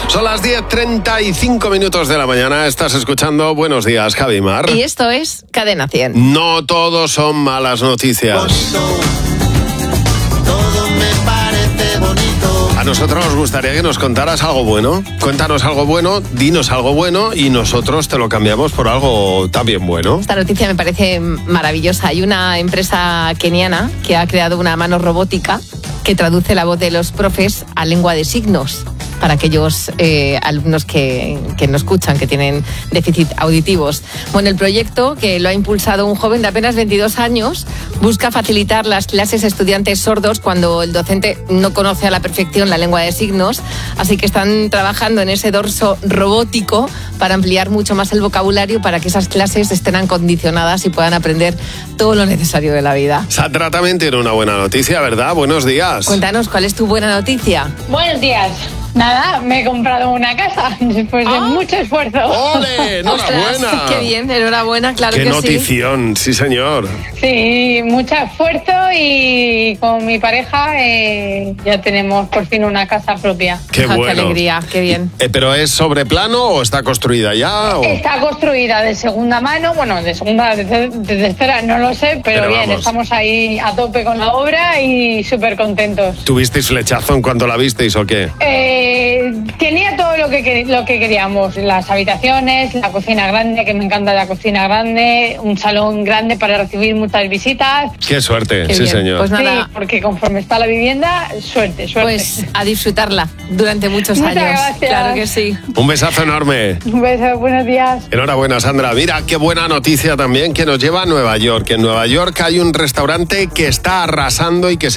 Son las 10:35 de la mañana. Estás escuchando Buenos Días, Javi Mar. Y esto es Cadena 100. No todos son malas noticias. Bonito, todo me parece bonito. A nosotros nos gustaría que nos contaras algo bueno. Cuéntanos algo bueno, dinos algo bueno y nosotros te lo cambiamos por algo también bueno. Esta noticia me parece maravillosa. Hay una empresa keniana que ha creado una mano robótica que traduce la voz de los profes a lengua de signos para aquellos alumnos que no escuchan, que tienen déficit auditivos. Bueno, el proyecto, que lo ha impulsado un joven de apenas 22 años, busca facilitar las clases a estudiantes sordos cuando el docente no conoce a la perfección la lengua de signos, así que están trabajando en ese dorso robótico para ampliar mucho más el vocabulario para que esas clases estén acondicionadas y puedan aprender todo lo necesario de la vida. Sandra también tiene una buena noticia, ¿verdad? Buenos días. Cuéntanos, ¿cuál es tu buena noticia? Buenos días. Nada, me he comprado una casa después de mucho esfuerzo. ¡Ole! ¡Enhorabuena! Ostras, qué bien, enhorabuena, claro ¡Qué que notición! Sí, señor. Sí, mucho esfuerzo y con mi pareja ya tenemos por fin una casa propia. ¡Qué Qué bueno! alegría, qué bien. ¿Pero es sobre plano o está construida ya? O... Está construida de segunda mano, bueno, de segunda, de tercera, no lo sé, pero bien, vamos. estamos ahí a tope con la obra y súper contentos. ¿Tuvisteis flechazo en cuanto la visteis o qué? Tenía todo lo que queríamos, las habitaciones, la cocina grande, que me encanta la cocina grande, un salón grande para recibir muchas visitas. ¡Qué suerte! Qué Sí, bien. señor. Pues nada. Sí, porque conforme está la vivienda, suerte. Pues a disfrutarla durante muchos Muchas años. gracias. Claro que sí. Un besazo enorme. Un beso, buenos días. Enhorabuena, Sandra. Mira, qué buena noticia también que nos lleva a Nueva York. En Nueva York hay un restaurante que está arrasando y que se